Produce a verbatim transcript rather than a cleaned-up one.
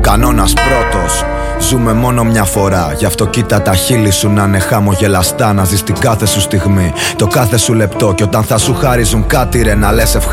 κανόνας πρώτος. Ζούμε μόνο μια φορά, γι' αυτό κοίτα τα χείλη σου να είναι χαμογελαστά. Να ζεις την κάθε σου στιγμή, το κάθε σου λεπτό. Κι όταν θα σου χαρίζουν κάτι ρε να λες ευχαριστώ.